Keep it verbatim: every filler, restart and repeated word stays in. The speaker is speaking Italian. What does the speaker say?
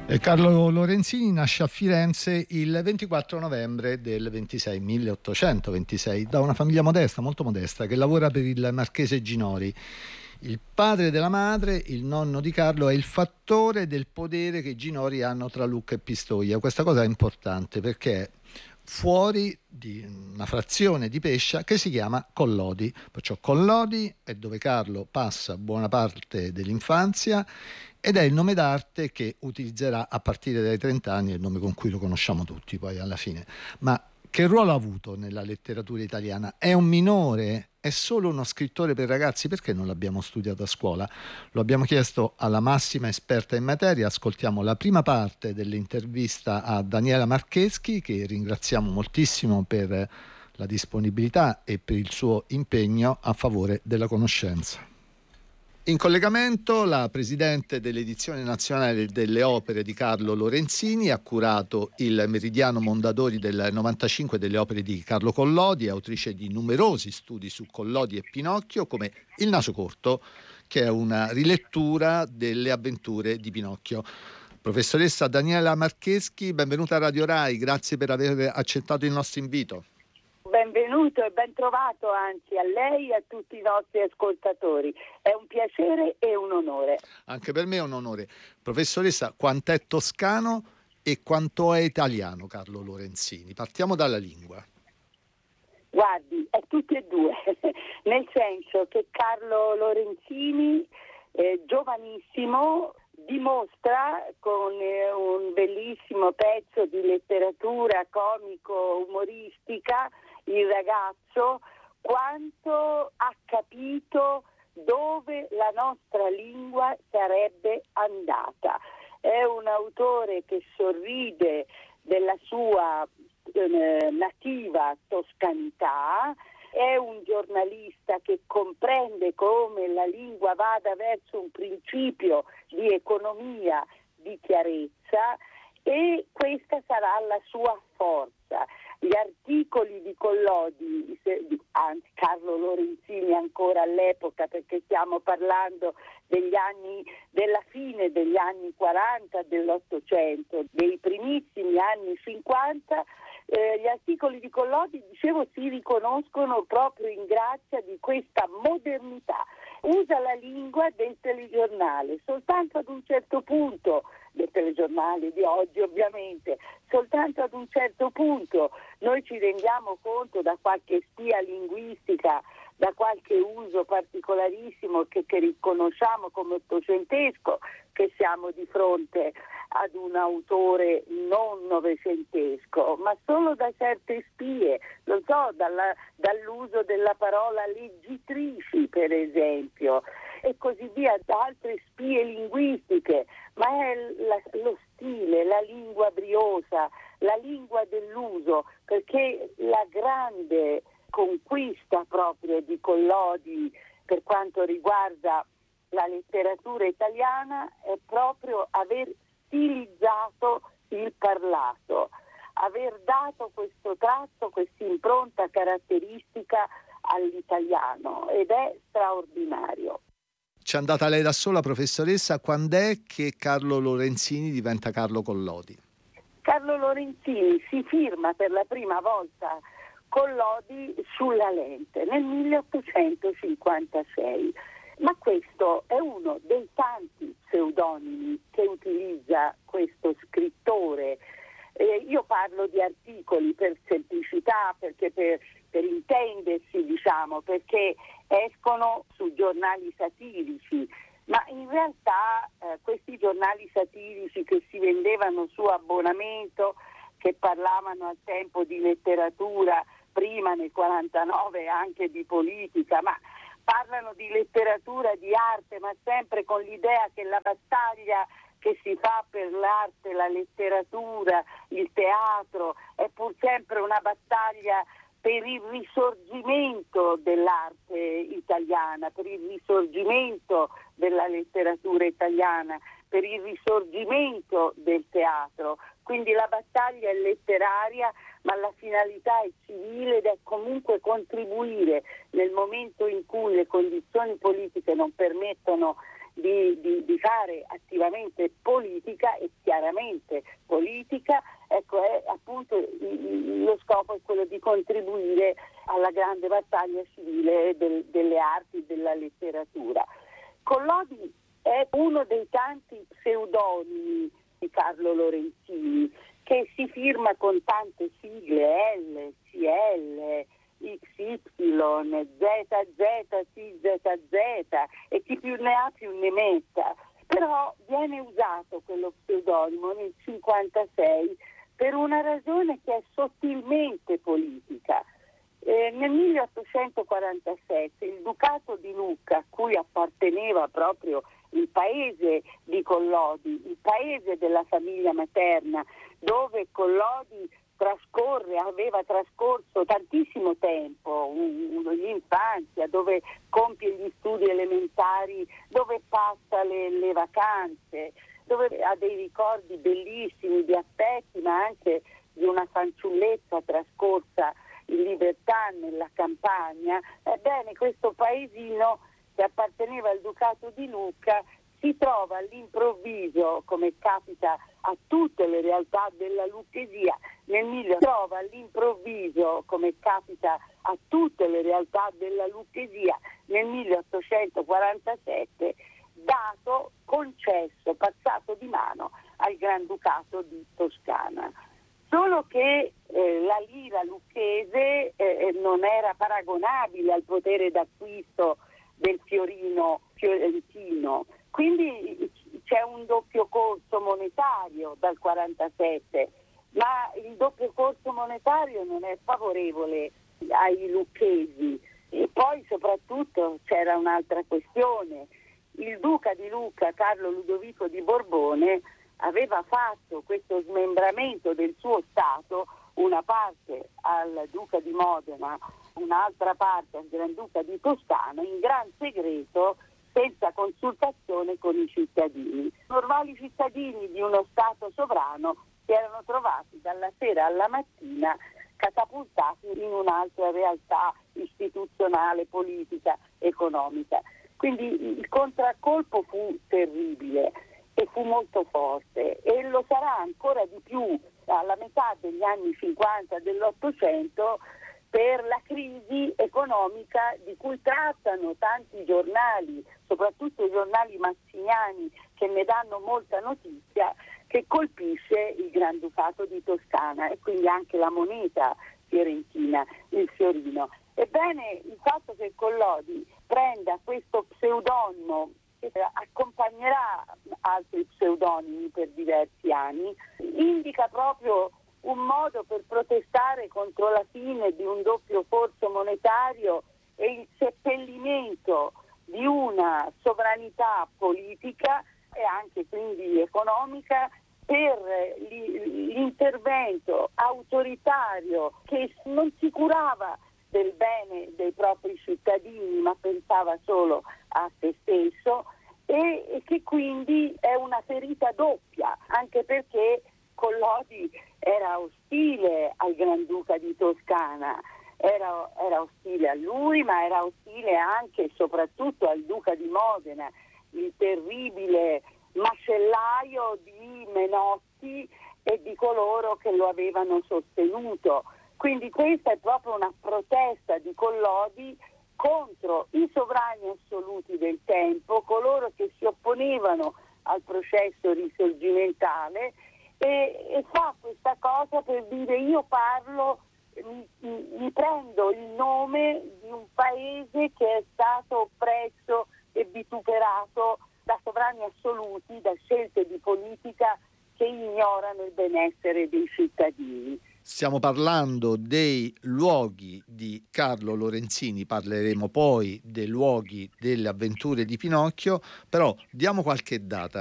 E Carlo Lorenzini nasce a Firenze il ventiquattro novembre del ventisei, milleottocentoventisei, da una famiglia modesta, molto modesta, che lavora per il marchese Ginori. Il padre della madre, il nonno di Carlo, è il fattore del potere che i Ginori hanno tra Lucca e Pistoia. Questa cosa è importante perché fuori di una frazione di Pescia che si chiama Collodi. Perciò Collodi è dove Carlo passa buona parte dell'infanzia ed è il nome d'arte che utilizzerà a partire dai trenta anni, il nome con cui lo conosciamo tutti poi alla fine. Ma che ruolo ha avuto nella letteratura italiana? È un minore? È solo uno scrittore per ragazzi? Perché non l'abbiamo studiato a scuola? Lo abbiamo chiesto alla massima esperta in materia. Ascoltiamo la prima parte dell'intervista a Daniela Marcheschi, che ringraziamo moltissimo per la disponibilità e per il suo impegno a favore della conoscenza. In collegamento la presidente dell'edizione nazionale delle opere di Carlo Lorenzini, ha curato il Meridiano Mondadori del novantacinque delle opere di Carlo Collodi, è autrice di numerosi studi su Collodi e Pinocchio, come Il naso corto, che è una rilettura delle avventure di Pinocchio. Professoressa Daniela Marcheschi, benvenuta a Radio Rai, grazie per aver accettato il nostro invito. Benvenuto e ben trovato anzi a lei e a tutti i nostri ascoltatori. È un piacere e un onore. Anche per me è un onore. Professoressa, quant'è toscano e quanto è italiano Carlo Lorenzini? Partiamo dalla lingua. Guardi, è tutti e due, nel senso che Carlo Lorenzini, eh, giovanissimo, dimostra con eh, un bellissimo pezzo di letteratura comico-umoristica, il ragazzo, quanto ha capito dove la nostra lingua sarebbe andata. È un autore che sorride della sua eh, nativa toscanità, è un giornalista che comprende come la lingua vada verso un principio di economia, di chiarezza, e questa sarà la sua forza. Gli articoli di Collodi, anzi Carlo Lorenzini ancora all'epoca, perché stiamo parlando degli anni, della fine degli anni quaranta dell'Ottocento, dei primissimi anni cinquanta, eh, gli articoli di Collodi, dicevo, si riconoscono proprio in grazia di questa modernità. Usa la lingua del telegiornale, soltanto ad un certo punto, del telegiornale di oggi ovviamente, soltanto ad un certo punto noi ci rendiamo conto da qualche spia linguistica, da qualche uso particolarissimo che, che riconosciamo come ottocentesco, che siamo di fronte ad un autore non novecentesco, ma solo da certe spie, non so, dalla, dall'uso della parola leggitrici per esempio, e così via, da altre spie linguistiche, ma è la, lo stile, la lingua briosa, la lingua dell'uso, perché la grande conquista proprio di Collodi per quanto riguarda la letteratura italiana è proprio aver stilizzato il parlato, aver dato questo tratto, questa impronta caratteristica all'italiano, ed è straordinario. C'è andata lei da sola, professoressa, quando è che Carlo Lorenzini diventa Carlo Collodi? Carlo Lorenzini si firma per la prima volta Collodi sulla lente nel milleottocentocinquantasei, ma questo è uno dei tanti pseudonimi che utilizza questo scrittore. Eh, io parlo di articoli per semplicità, perché per, per intendersi, diciamo, perché escono su giornali satirici, ma in realtà eh, questi giornali satirici che si vendevano su abbonamento, che parlavano al tempo di letteratura, prima nel quarantanove anche di politica, ma parlano di letteratura, di arte, ma sempre con l'idea che la battaglia che si fa per l'arte, la letteratura, il teatro, è pur sempre una battaglia per il risorgimento dell'arte italiana, per il risorgimento della letteratura italiana, per il risorgimento del teatro. Quindi la battaglia è letteraria, ma la finalità è civile ed è comunque contribuire, nel momento in cui le condizioni politiche non permettono di, di, di fare attivamente politica e chiaramente politica, ecco, è appunto lo scopo è quello di contribuire alla grande battaglia civile del, delle arti e della letteratura. Collodi è uno dei tanti pseudonimi di Carlo Lorenzini, che si firma con tante sigle, L, C L, X Y, Z Z, C Z Z, e chi più ne ha più ne metta. Però viene usato quello pseudonimo nel cinquantasei per una ragione che è sottilmente politica. Eh, nel milleottocentoquarantasette il Ducato di Lucca, a cui apparteneva proprio il paese di Collodi, il paese della famiglia materna, dove Collodi trascorre, aveva trascorso tantissimo tempo, l'infanzia, dove compie gli studi elementari, dove passa le, le vacanze, dove ha dei ricordi bellissimi di affetti, ma anche di una fanciullezza trascorsa in libertà nella campagna. Ebbene, questo paesino che apparteneva al Ducato di Lucca si trova all'improvviso, come capita a tutte le realtà della Lucchesia, nel mille... trova all'improvviso, come capita a tutte le realtà della Lucchesia, nel milleottocentoquarantasette, dato, concesso, passato di mano al Granducato di Toscana. Solo che eh, la lira lucchese eh, non era paragonabile al potere d'acquisto del fiorino fiorentino, quindi c'è un doppio corso monetario dal quarantasette, ma il doppio corso monetario non è favorevole ai lucchesi. E poi soprattutto c'era un'altra questione: il duca di Lucca, Carlo Ludovico di Borbone, aveva fatto questo smembramento del suo stato, una parte al duca di Modena, un'altra parte al Granduca di Toscana, in gran segreto, senza consultazione con i cittadini. Normali cittadini di uno stato sovrano si erano trovati dalla sera alla mattina catapultati in un'altra realtà istituzionale, politica, economica. Quindi il contraccolpo fu terribile e fu molto forte, e lo sarà ancora di più alla metà degli anni cinquanta dell'Ottocento, per la crisi economica di cui trattano tanti giornali, soprattutto i giornali mazziniani, che ne danno molta notizia, che colpisce il Granducato di Toscana e quindi anche la moneta fiorentina, il fiorino. Ebbene, il fatto che Collodi prenda questo pseudonimo, che accompagnerà altri pseudonimi per diversi anni, indica proprio un modo per protestare contro la fine di un doppio corso monetario e il seppellimento di una sovranità politica e anche quindi economica per l'intervento autoritario che non si curava del bene dei propri cittadini ma pensava solo a se stesso, e, e che quindi è una ferita doppia, anche perché Collodi era ostile al Granduca di Toscana, era, era ostile a lui, ma era ostile anche e soprattutto al Duca di Modena, il terribile macellaio di Menotti e di coloro che lo avevano sostenuto. Quindi questa è proprio una protesta di Collodi contro i sovrani assoluti del tempo, coloro che si opponevano al processo risorgimentale, e, e fa questa cosa per dire: io parlo, mi, mi prendo il nome di un paese che è stato oppresso e vituperato da sovrani assoluti, da scelte di politica che ignorano il benessere dei cittadini. Stiamo parlando dei luoghi di Carlo Lorenzini, parleremo poi dei luoghi delle avventure di Pinocchio, però diamo qualche data.